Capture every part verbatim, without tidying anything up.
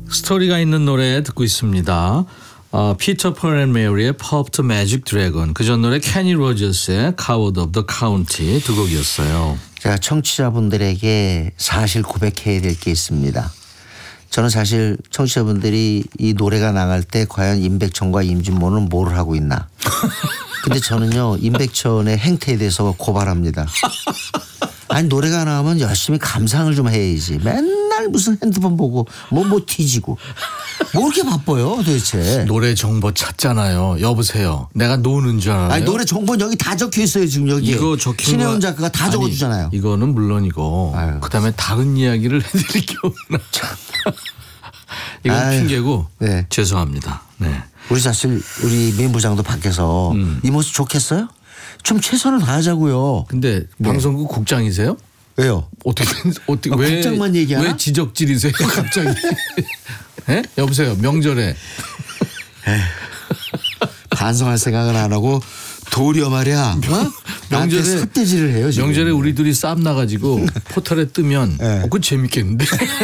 스토리가 있는 노래 듣고 있습니다. 어, 피터 펄 앤 메리의 Pop the Magic Dragon, 그전 노래 케니 로저스의 Coward of the County 두 곡이었어요. 제가 청취자분들에게 사실 고백해야 될 게 있습니다. 저는 사실 청취자분들이 이 노래가 나갈 때 과연 임백천과 임진모는 뭘 하고 있나. 근데 저는요 임백천의 행태에 대해서 고발합니다. 아니 노래가 나오면 열심히 감상을 좀 해야지. 맨날 무슨 핸드폰 보고 뭐 뭐 뒤지고 뭐 이렇게 바빠요 도대체. 노래 정보 찾잖아요. 여보세요. 내가 노는 줄 알아요. 아니 노래 정보는 여기 다 적혀 있어요 지금 여기. 이거 적힌 신혜원 거... 작가가 다 아니, 적어주잖아요. 이거는 물론이고 아유. 그다음에 다른 이야기를 해드릴 게 없나. 이건 아유. 핑계고 네. 죄송합니다. 네. 우리 사실 우리 민 부장도 밖에서 음. 이 모습 좋겠어요? 좀 최선을 다하자고요. 근데 네. 방송국 국장이세요? 왜요? 어떻게 어떻게 아, 왜 국장만 얘기하나? 왜 지적질이세요 갑자기? 네? 여보세요. 명절에 반성할 생각은 안 하고 도리어 말이야. 어? 명절에 삿대질을 해요. 지금. 명절에 우리 둘이 싸움 나가지고 포털에 뜨면 네. 어, 그거 재밌겠는데.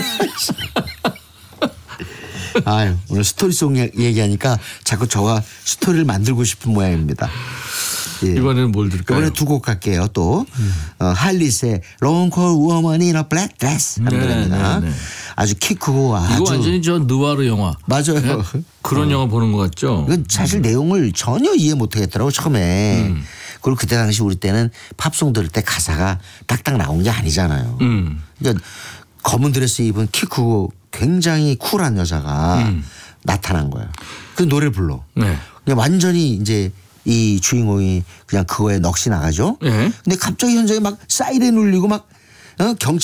아유, 오늘 스토리송 얘기하니까 자꾸 저와 스토리를 만들고 싶은 모양입니다. 예. 이번에는 뭘 들을까요? 이번에 두 곡 갈게요. 또 음. 어, 할리스의 Long Cold Woman in a Black Dress 하는 네, 노래입니다. 네, 네. 아주 키 크고 아주. 이거 완전히 저 느와르 영화. 맞아요. 네? 그런 어. 영화 보는 것 같죠. 이건 사실 음. 내용을 전혀 이해 못하겠더라고 처음에. 음. 그리고 그때 당시 우리 때는 팝송 들을 때 가사가 딱딱 나온 게 아니잖아요. 음. 그러니까 검은 드레스 입은 키 크고 굉장히 쿨한 여자가 음. 나타난 거예요. 그 노래를 불러. 네. 그냥 완전히 이제 이 주인공이 그냥 그거에 넋이 나가죠. 네. 근데 갑자기 현장에 막 사이렌 울리고 막 어? 경찰